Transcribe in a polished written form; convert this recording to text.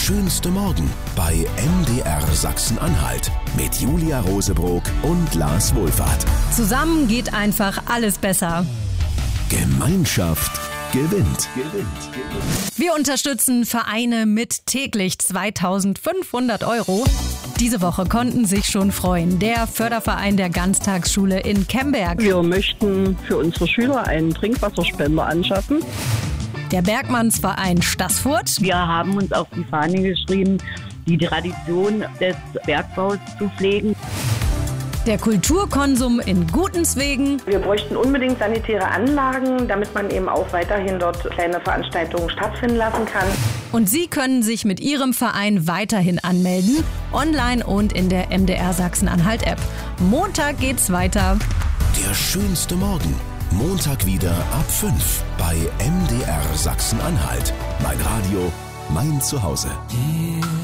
schönste Morgen bei MDR Sachsen-Anhalt mit Julia Rosebrock und Lars Wohlfahrt. Zusammen geht einfach alles besser. Gemeinschaft gewinnt. Wir unterstützen Vereine mit täglich 2.500 €. Diese Woche konnten sich schon freuen. Der Förderverein der Ganztagsschule in Kemberg. Wir möchten für unsere Schüler einen Trinkwasserspender anschaffen. Der Bergmannsverein Staßfurt. Wir haben uns auf die Fahne geschrieben, die Tradition des Bergbaus zu pflegen. Der Kulturkonsum in Gutenswegen. Wir bräuchten unbedingt sanitäre Anlagen, damit man eben auch weiterhin dort kleine Veranstaltungen stattfinden lassen kann. Und Sie können sich mit Ihrem Verein weiterhin anmelden, online und in der MDR Sachsen-Anhalt-App. Montag geht's weiter. Der schönste Morgen. Montag wieder ab 5 bei MDR Sachsen-Anhalt. Mein Radio, mein Zuhause.